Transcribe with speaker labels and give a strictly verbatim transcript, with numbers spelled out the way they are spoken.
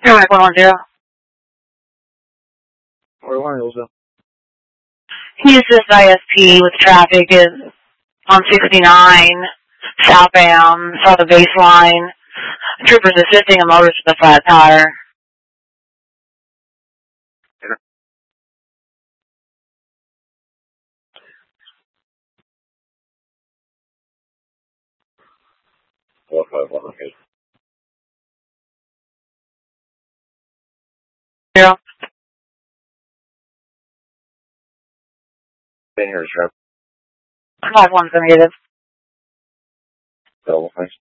Speaker 1: You're like one one zero.
Speaker 2: Or one also.
Speaker 1: He assists I S P with traffic is on sixty-nine, southbound, south of baseline. Troopers assisting a motorist with a flat tire.
Speaker 2: Four five one, okay.
Speaker 1: Zero.
Speaker 2: Been here, Sheriff.
Speaker 1: Five one's negative.
Speaker 2: Double, thanks.